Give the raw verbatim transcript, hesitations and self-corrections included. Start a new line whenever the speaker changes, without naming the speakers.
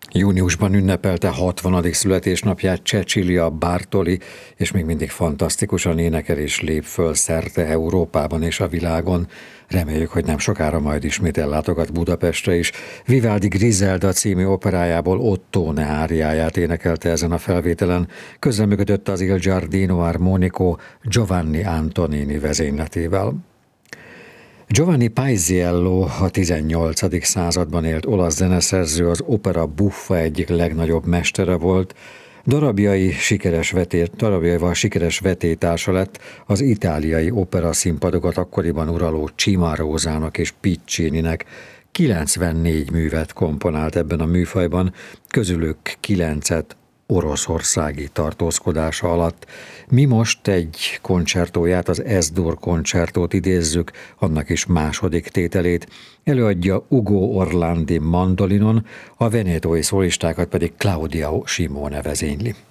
Júniusban ünnepelte hatvanadik születésnapját Cecilia Bartoli, és még mindig fantasztikusan énekel és lép föl szerte Európában és a világon. Reméljük, hogy nem sokára majd ismét ellátogat Budapestre is. Vivaldi Griselda című operájából Ottone áriáját énekelte ezen a felvételen. Közreműködött az Il Giardino Armonico Giovanni Antonini vezényletével. Giovanni Paisiello a tizennyolcadik században élt olasz zeneszerző, az opera buffa egyik legnagyobb mestere volt. Darabjai sikeres vetét, darabjaival sikeres vetétársa lett az itáliai opera színpadokat akkoriban uraló Cimarosának és Piccininek. kilencvennégy művet komponált ebben a műfajban, közülük kilencet oroszországi tartózkodása alatt. Mi most egy koncertóját, az Es-dur koncertót idézzük, annak is második tételét. Előadja Ugo Orlandi mandolinon, a venetói szólistákat pedig Claudia Simone vezényli.